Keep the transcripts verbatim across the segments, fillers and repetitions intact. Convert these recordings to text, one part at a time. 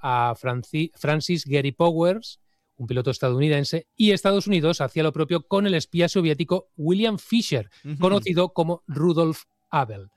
a Franci- Francis Gary Powers, un piloto estadounidense, y Estados Unidos hacía lo propio con el espía soviético William Fisher, uh-huh. conocido como Rudolf Abel.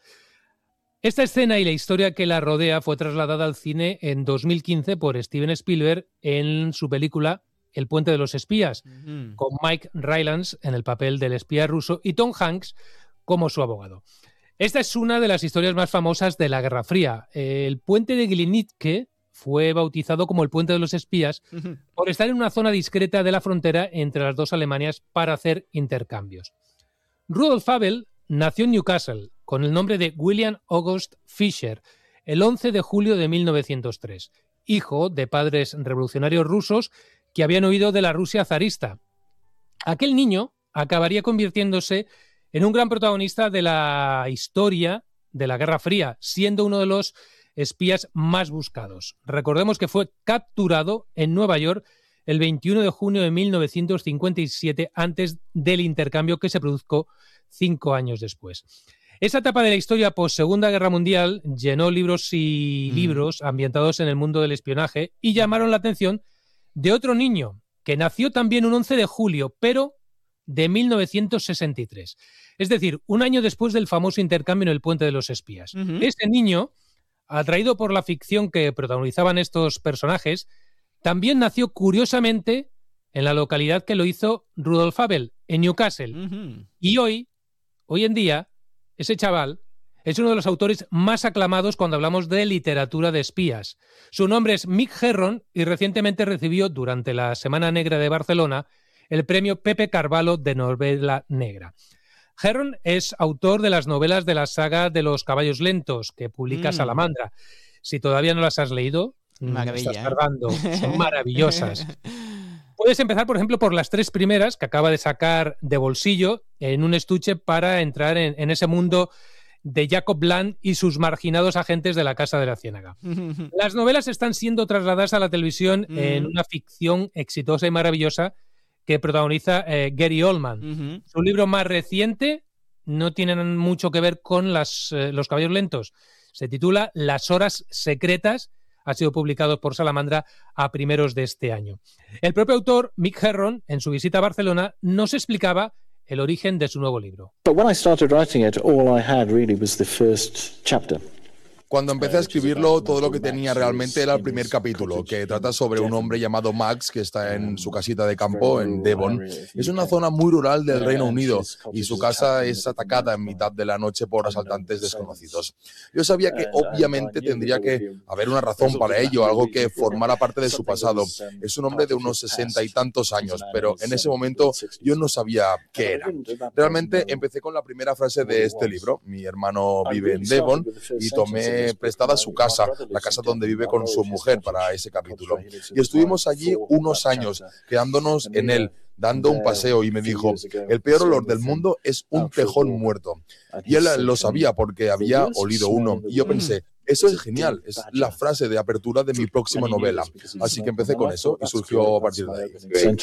Esta escena y la historia que la rodea fue trasladada al cine en dos mil quince por Steven Spielberg en su película El puente de los espías, uh-huh. con Mike Rylance en el papel del espía ruso y Tom Hanks como su abogado. Esta es una de las historias más famosas de la Guerra Fría. El puente de Glienicke fue bautizado como el puente de los espías uh-huh. por estar en una zona discreta de la frontera entre las dos Alemanias para hacer intercambios. Rudolf Abel nació en Newcastle con el nombre de William August Fisher el once de julio de mil novecientos tres, hijo de padres revolucionarios rusos que habían huido de la Rusia zarista. Aquel niño acabaría convirtiéndose en un gran protagonista de la historia de la Guerra Fría, siendo uno de los espías más buscados. Recordemos que fue capturado en Nueva York el veintiuno de junio de mil novecientos cincuenta y siete, antes del intercambio que se produjo cinco años después. Esa etapa de la historia post-Segunda Guerra Mundial llenó libros y mm. libros ambientados en el mundo del espionaje y llamaron la atención de otro niño que nació también un once de julio, pero de mil novecientos sesenta y tres. Es decir, un año después del famoso intercambio en el Puente de los Espías. Uh-huh. Ese niño, atraído por la ficción que protagonizaban estos personajes, también nació curiosamente en la localidad que lo hizo Rudolf Abel, en Newcastle. Uh-huh. Y hoy, hoy en día, ese chaval es uno de los autores más aclamados cuando hablamos de literatura de espías. Su nombre es Mick Herron y recientemente recibió, durante la Semana Negra de Barcelona, el premio Pepe Carvalho de novela negra. Herron es autor de las novelas de la saga de los caballos lentos que publica mm. Salamandra. Si todavía no las has leído, Maravilla, estás tardando. Son maravillosas. Puedes empezar, por ejemplo, por las tres primeras que acaba de sacar de bolsillo en un estuche para entrar en, en ese mundo de Jacob Bland y sus marginados agentes de la Casa de la Ciénaga. Las novelas están siendo trasladadas a la televisión mm. en una ficción exitosa y maravillosa que protagoniza eh, Gary Oldman. Uh-huh. Su libro más reciente no tiene mucho que ver con las, eh, los caballos lentos. Se titula Las horas secretas. Ha sido publicado por Salamandra a primeros de este año. El propio autor, Mick Herron, en su visita a Barcelona, nos explicaba el origen de su nuevo libro. But when I started writing it, all I had really was the first chapter. Cuando empecé a escribirlo, todo lo que tenía realmente era el primer capítulo, que trata sobre un hombre llamado Max que está en su casita de campo en Devon. Es una zona muy rural del Reino Unido y su casa es atacada en mitad de la noche por asaltantes desconocidos. Yo sabía que obviamente tendría que haber una razón para ello, algo que formara parte de su pasado. Es un hombre de unos sesenta y tantos años, pero en ese momento yo no sabía qué era. Realmente empecé con la primera frase de este libro. Mi hermano vive en Devon y tomé prestada su casa, la casa donde vive con su mujer para ese capítulo. Y estuvimos allí unos años, quedándonos en él, dando un paseo, y me dijo, el peor olor del mundo es un tejón muerto. Y él lo sabía porque había olido uno. Y yo pensé, eso es genial, es la frase de apertura de mi próxima novela. Así que empecé con eso y surgió a partir de ahí.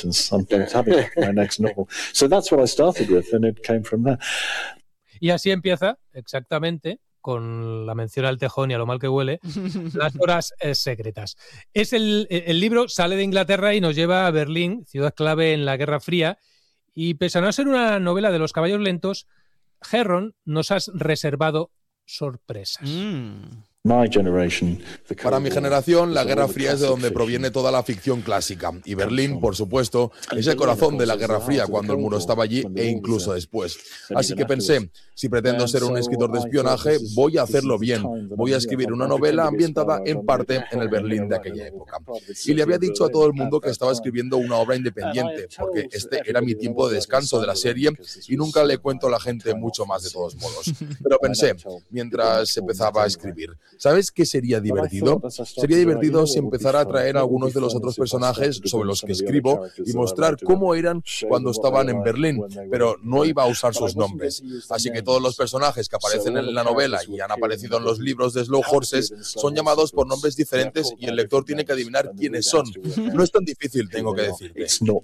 Y así empieza, exactamente, con la mención al tejón y a lo mal que huele, Las horas eh, secretas. Es el, el libro sale de Inglaterra y nos lleva a Berlín, ciudad clave en la Guerra Fría, y pese a no ser una novela de los caballos lentos, Herron nos ha reservado sorpresas. Mm. Para mi generación, la Guerra Fría es de donde proviene toda la ficción clásica. Y Berlín, por supuesto, es el corazón de la Guerra Fría cuando el muro estaba allí e incluso después. Así que pensé, si pretendo ser un escritor de espionaje, voy a hacerlo bien. Voy a escribir una novela ambientada en parte en el Berlín de aquella época. Y le había dicho a todo el mundo que estaba escribiendo una obra independiente, porque este era mi tiempo de descanso de la serie y nunca le cuento a la gente mucho más de todos modos. Pero pensé, mientras empezaba a escribir, ¿sabes qué sería divertido? Sería divertido si empezara a traer a algunos de los otros personajes sobre los que escribo y mostrar cómo eran cuando estaban en Berlín, pero no iba a usar sus nombres. Así que todos los personajes que aparecen en la novela y han aparecido en los libros de Slow Horses son llamados por nombres diferentes y el lector tiene que adivinar quiénes son. No es tan difícil, tengo que decirte.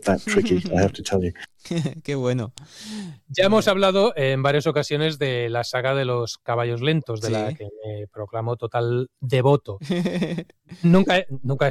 Qué bueno. Ya hemos hablado en varias ocasiones de la saga de los caballos lentos, de sí. la que me proclamo total devoto. nunca, nunca